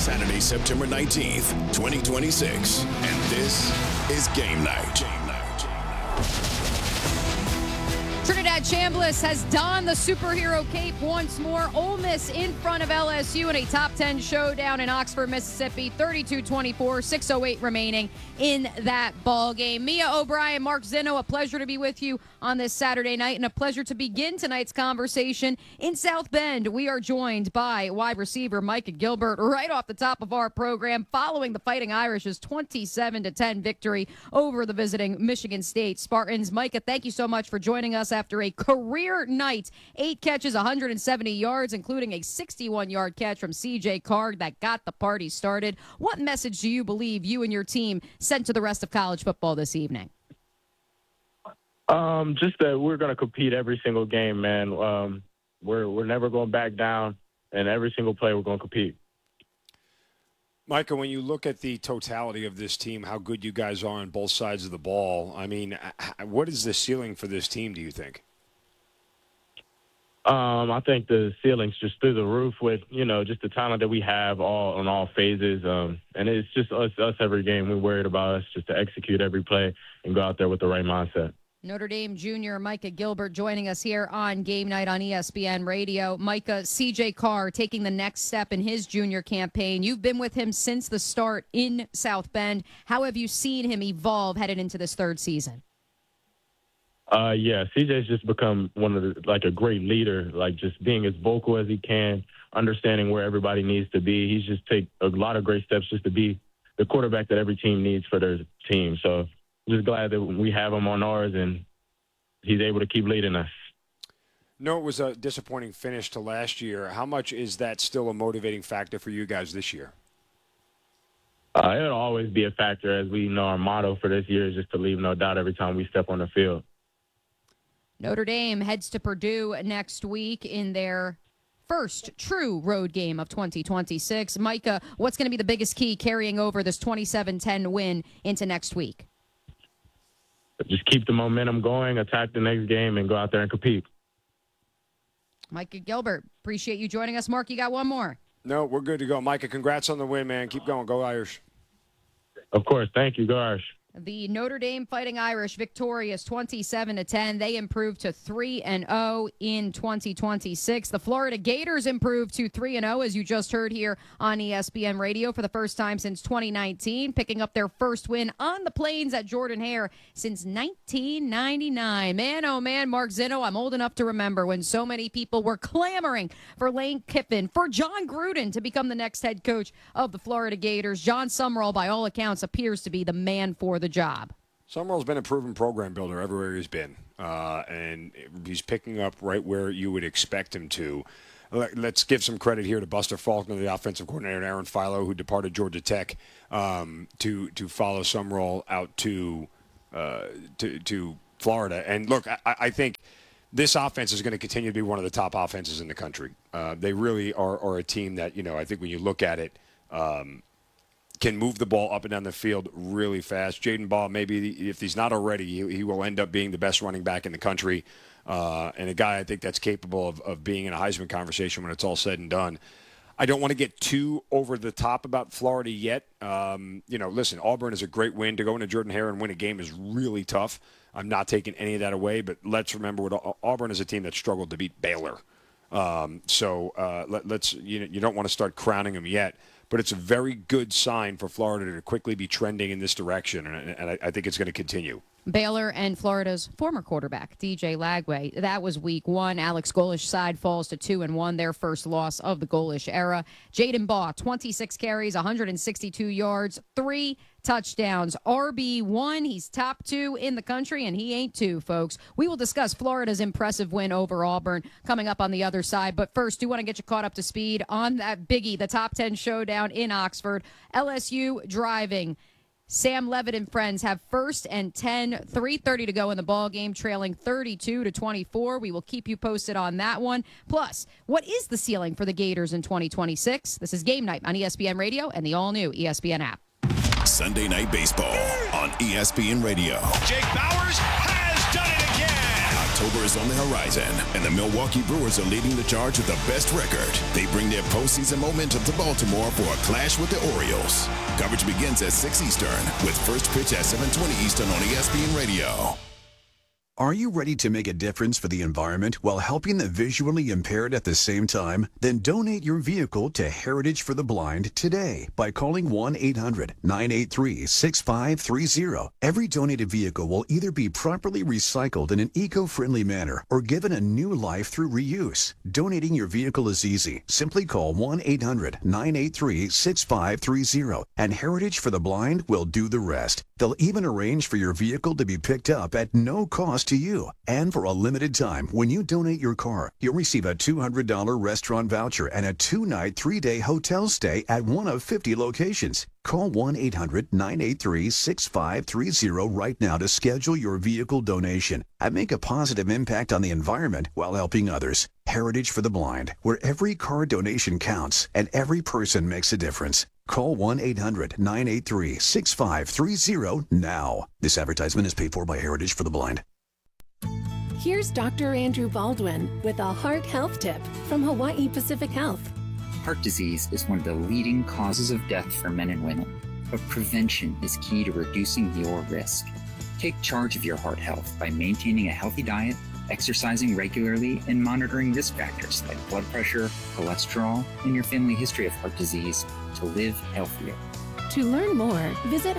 Saturday, September 19th, 2026. And this is Game Night. Trinidad Chambliss has donned the superhero cape once more. Ole Miss in front of LSU in a top 10 showdown in Oxford, Mississippi. 32-24, 6:08 remaining in that ball game. Mia O'Brien, Mark Zinno, a pleasure to be with you on this Saturday night, and a pleasure to begin tonight's conversation in South Bend. We are joined by wide receiver Micah Gilbert right off the top of our program, following the Fighting Irish's 27-10 victory over the visiting Michigan State Spartans. Micah, thank you so much for joining us after a career night. 8 catches, 170 yards, including a 61-yard catch from C.J. Carr that got the party started. What message do you believe you and your team sent to the rest of college football this evening? Just that we're going to compete every single game, man. We're never going back down, and every single play we're going to compete. Micah, when you look at the totality of this team, how good you guys are on both sides of the ball, I mean, what is the ceiling for this team, do you think? I think the ceiling's just through the roof with, just the talent that we have on all phases. And it's just us every game. We're worried about us just to execute every play and go out there with the right mindset. Notre Dame junior Micah Gilbert joining us here on Game Night on ESPN Radio. Micah, C.J. Carr taking the next step in his junior campaign. You've been with him since the start in South Bend. How have you seen him evolve headed into this third season? CJ's just become a great leader, just being as vocal as he can, understanding where everybody needs to be. He's just take a lot of great steps just to be the quarterback that every team needs for their team. So I'm just glad that we have him on ours and he's able to keep leading us. No, it was a disappointing finish to last year. How much is that still a motivating factor for you guys this year? It'll always be a factor. As we know, our motto for this year is just to leave no doubt every time we step on the field. Notre Dame heads to Purdue next week in their first true road game of 2026. Micah, what's going to be the biggest key carrying over this 27-10 win into next week? Just keep the momentum going, attack the next game, and go out there and compete. Micah Gilbert, appreciate you joining us. Mark, you got one more? No, we're good to go. Micah, congrats on the win, man. Keep going. Go Irish. Of course. Thank you. Go Irish. The Notre Dame Fighting Irish victorious 27-10. They improved to 3-0 in 2026. The Florida Gators improved to 3-0, as you just heard here on ESPN Radio for the first time since 2019, picking up their first win on the Plains at Jordan-Hare since 1999. Man, oh man, Mark Zinno, I'm old enough to remember when so many people were clamoring for Lane Kiffin, for John Gruden to become the next head coach of the Florida Gators. John Sumrall, by all accounts, appears to be the man for the job. Summerall's been a proven program builder everywhere he's been, and he's picking up right where you would expect him to. Let's give some credit here to Buster Faulkner, the offensive coordinator, and Aaron Philo, who departed Georgia Tech, to follow Sumrall out to Florida. And look, I think this offense is going to continue to be one of the top offenses in the country. They really are a team that, I think when you look at it, can move the ball up and down the field really fast. Jaden Ball, maybe if he's not already, he will end up being the best running back in the country, and a guy I think that's capable of being in a Heisman conversation when it's all said and done. I don't want to get too over the top about Florida yet. Listen, Auburn is a great win. To go into Jordan-Hare and win a game is really tough. I'm not taking any of that away, but let's remember what Auburn is a team that struggled to beat Baylor. Let's you don't want to start crowning them yet. But it's a very good sign for Florida to quickly be trending in this direction, and I think it's going to continue. Baylor and Florida's former quarterback, DJ Lagway. That was week 1. Alex Golesh side falls to 2-1, their first loss of the Golesh era. Jaden Baugh, 26 carries, 162 yards, 3 touchdowns. RB1, he's top 2 in the country, and he ain't 2, folks. We will discuss Florida's impressive win over Auburn coming up on the other side. But first, do want to get you caught up to speed on that biggie, the top 10 showdown in Oxford. LSU driving. Sam Levitt and friends have first and 10, 3:30 to go in the ball game, trailing 32-24. We will keep you posted on that one. Plus, what is the ceiling for the Gators in 2026? This is Game Night on ESPN Radio and the all-new ESPN app. Sunday Night Baseball on ESPN Radio. Jake Bowers has done it again. October is on the horizon, and the Milwaukee Brewers are leading the charge with the best record. They bring their postseason momentum to Baltimore for a clash with the Orioles. Coverage begins at 6 Eastern, with first pitch at 7:20 Eastern on ESPN Radio. Are you ready to make a difference for the environment while helping the visually impaired at the same time? Then donate your vehicle to Heritage for the Blind today by calling 1-800-983-6530. Every donated vehicle will either be properly recycled in an eco-friendly manner or given a new life through reuse. Donating your vehicle is easy. Simply call 1-800-983-6530 and Heritage for the Blind will do the rest. They'll even arrange for your vehicle to be picked up at no cost to you. And for a limited time, when you donate your car, you'll receive a $200 restaurant voucher and a 2-night, 3-day hotel stay at one of 50 locations. Call 1-800-983-6530 right now to schedule your vehicle donation and make a positive impact on the environment while helping others. Heritage for the Blind, where every car donation counts and every person makes a difference. Call 1-800-983-6530 now. This advertisement is paid for by Heritage for the Blind. Here's Dr. Andrew Baldwin with a heart health tip from Hawaii Pacific Health. Heart disease is one of the leading causes of death for men and women, but prevention is key to reducing your risk. Take charge of your heart health by maintaining a healthy diet, exercising regularly, and monitoring risk factors like blood pressure, cholesterol, and your family history of heart disease to live healthier. To learn more, visit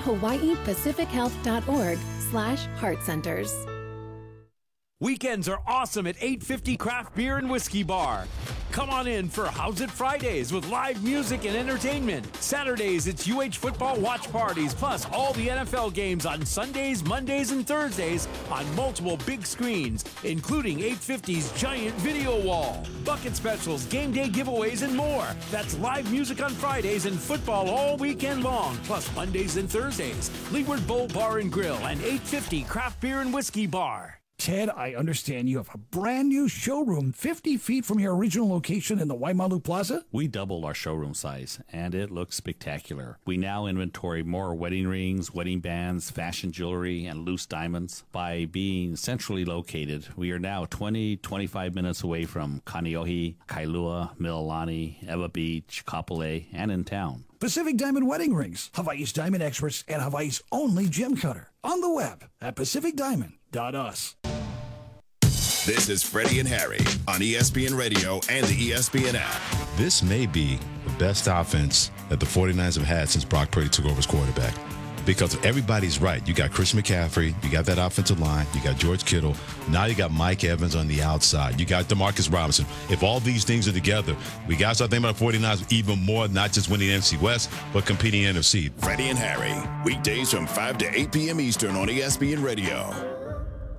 hawaiipacifichealth.org/heart centers. Weekends are awesome at 850 Craft Beer and Whiskey Bar. Come on in for How's It Fridays with live music and entertainment. Saturdays, it's UH football watch parties, plus all the NFL games on Sundays, Mondays, and Thursdays on multiple big screens, including 850's giant video wall. Bucket specials, game day giveaways, and more. That's live music on Fridays and football all weekend long, plus Mondays and Thursdays. Leeward Bowl Bar and Grill and 850 Craft Beer and Whiskey Bar. Ted, I understand you have a brand new showroom 50 feet from your original location in the Waimalu Plaza? We doubled our showroom size, and it looks spectacular. We now inventory more wedding rings, wedding bands, fashion jewelry, and loose diamonds. By being centrally located, we are now 25 minutes away from Kaneohe, Kailua, Mililani, Ewa Beach, Kapolei, and in town. Pacific Diamond Wedding Rings, Hawaii's diamond experts and Hawaii's only gem cutter. On the web at pacificdiamond.us. This is Freddie and Harry on ESPN Radio and the ESPN app. This may be the best offense that the 49ers have had since Brock Purdy took over as quarterback. Because everybody's right. You got Christian McCaffrey. You got that offensive line. You got George Kittle. Now you got Mike Evans on the outside. You got Demarcus Robinson. If all these things are together, we got to start thinking about the 49ers even more, not just winning the NFC West, but competing in NFC. Freddie and Harry, weekdays from 5 to 8 p.m. Eastern on ESPN Radio.